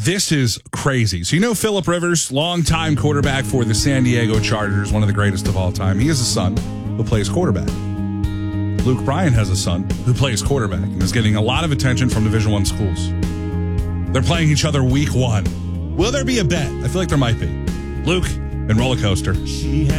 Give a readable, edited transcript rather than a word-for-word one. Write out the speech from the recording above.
This is crazy. So you know Phillip Rivers, longtime quarterback for the San Diego Chargers, one of the greatest of all time. He has a son who plays quarterback. Luke Bryan has a son who plays quarterback and is getting a lot of attention from Division I schools. They're playing each other week 1. Will there be a bet? I feel like there might be. Luke and roller coaster.